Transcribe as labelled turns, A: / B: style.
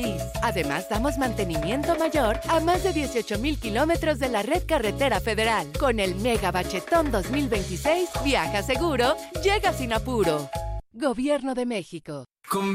A: Además, damos mantenimiento mayor a más de 18,000 kilómetros de la red carretera federal. Con el Mega Bachetón 2026, viaja seguro, llega sin apuro. Gobierno de México.